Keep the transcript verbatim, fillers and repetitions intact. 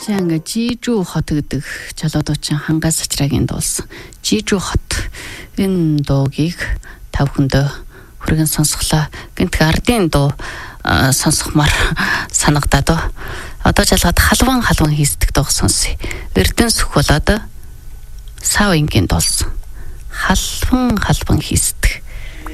За ингээ Жижүү хот гэдэг Жолоодуучин Хангаас Сачрагийн дуулсан Жижүү хот энэ дуугийг та бүхэндээ хүргэн сонсголоо. Гэнтх ардын дуу сонсохмаар санагдаад ба. Одоо жалгаад халван халван хийсдэг дуу сонсъё. Эрдэнэ сүх болоод Сав ингийн дуулсан халван халван хийсдэг.